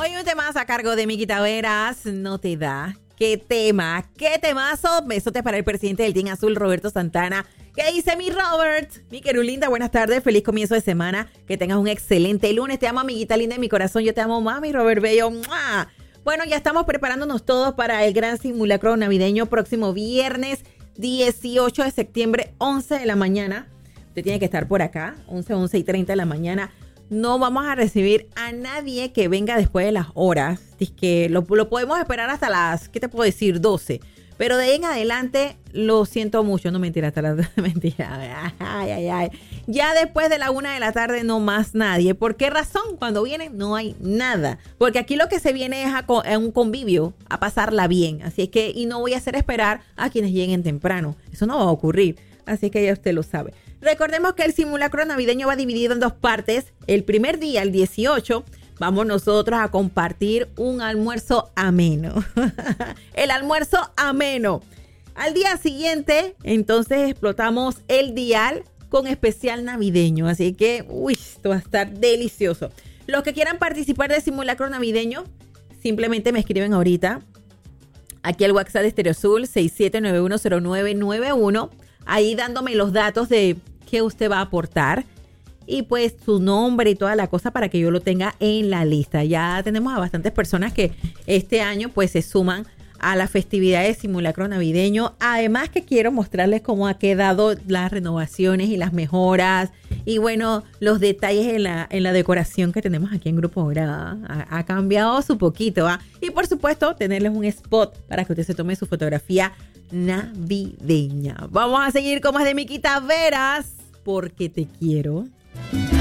Hoy un tema a cargo de Miki Taveras, no te da. ¿Qué tema? ¿Qué temazo? Besotes para el presidente del Team Azul, Roberto Santana. ¿Qué dice mi Robert? Mi querulinda, buenas tardes, feliz comienzo de semana. Que tengas un excelente lunes. Te amo, amiguita linda de mi corazón. Yo te amo, mami, Robert Bello. ¡Mua! Bueno, ya estamos preparándonos todos para el gran simulacro navideño próximo viernes 18 de septiembre, 11 de la mañana. Usted tiene que estar por acá, 11 y 30 de la mañana. No vamos a recibir a nadie que venga después de las horas. Es que lo podemos esperar hasta las, ¿qué te puedo decir? 12. Pero de ahí en adelante, lo siento mucho. No, mentira, hasta las... mentira. Ay. Ya después de la 1 de la tarde no más nadie. ¿Por qué razón? Cuando vienen no hay nada. Porque aquí lo que se viene es a un convivio, a pasarla bien. Así es que, y no voy a hacer esperar a quienes lleguen temprano. Eso no va a ocurrir. Así que ya usted lo sabe. Recordemos que el simulacro navideño va dividido en dos partes. El primer día, el 18, vamos nosotros a compartir un almuerzo ameno. El almuerzo ameno. Al día siguiente, entonces explotamos el dial con especial navideño. Así que, esto va a estar delicioso. Los que quieran participar del simulacro navideño, simplemente me escriben ahorita. Aquí al WhatsApp de Stereo Azul, 67910991. Ahí dándome los datos de qué usted va a aportar y pues su nombre y toda la cosa para que yo lo tenga en la lista. Ya tenemos a bastantes personas que este año pues se suman a la festividad de simulacro navideño. Además que quiero mostrarles cómo ha quedado las renovaciones y las mejoras y bueno, los detalles en la decoración que tenemos aquí en Grupo Hora. Ha cambiado su poquito, ¿va? Y por supuesto tenerles un spot para que usted se tome su fotografía navideña. Vamos a seguir con más de Miki Taveras, porque te quiero.